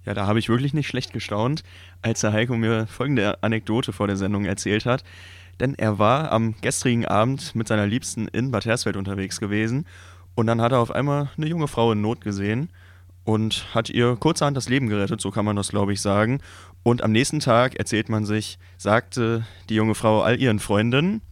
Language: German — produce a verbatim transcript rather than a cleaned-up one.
Ja, da habe ich wirklich nicht schlecht gestaunt, als der Heiko mir folgende Anekdote vor der Sendung erzählt hat. Denn er war am gestrigen Abend mit seiner Liebsten in Bad Hersfeld unterwegs gewesen und dann hat er auf einmal eine junge Frau in Not gesehen und hat ihr kurzerhand das Leben gerettet, so kann man das, glaube ich, sagen. Und am nächsten Tag, erzählt man sich, sagte die junge Frau all ihren Freundinnen